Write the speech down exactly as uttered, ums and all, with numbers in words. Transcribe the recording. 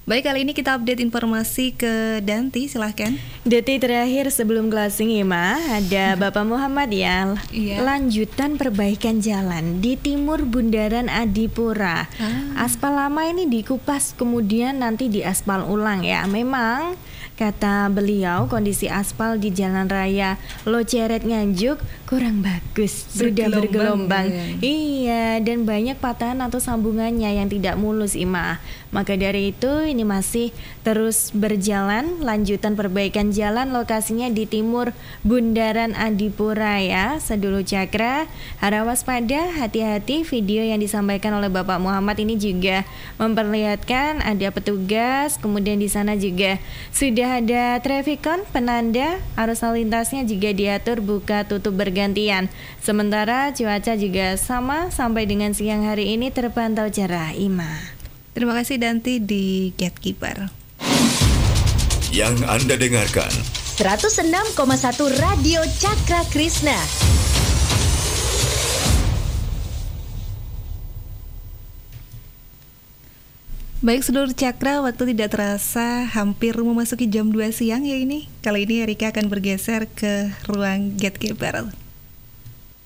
Baik, kali ini kita update informasi ke Danti, silahkan. Detik terakhir sebelum closing Ima, ada Bapak Muhammad ya. Iya. Lanjutan perbaikan jalan di timur Bundaran Adipura. Ah. Aspal lama ini dikupas kemudian nanti diaspal ulang ya. Memang kata beliau kondisi aspal di Jalan Raya Loceret Nganjuk kurang bagus, sudah bergelombang. Ya. Iya, dan banyak patahan atau sambungannya yang tidak mulus Ima. Maka dari itu ini masih terus berjalan lanjutan perbaikan jalan, lokasinya di timur Bundaran Adipura ya. Sedulur Cakra, harap waspada, hati-hati. Video yang disampaikan oleh Bapak Muhammad ini juga memperlihatkan ada petugas, kemudian di sana juga sudah ada trafikon penanda arus lalu lintasnya juga diatur buka tutup bergantian. Sementara cuaca juga sama sampai dengan siang hari ini terpantau cerah Ima. Terima kasih Danti di Gatekeeper. Yang Anda dengarkan seratus enam koma satu Radio Cakra Krishna. Baik seluruh Cakra, waktu tidak terasa hampir memasuki jam dua siang ya ini. Kali ini Erika akan bergeser ke ruang Gatekeeper.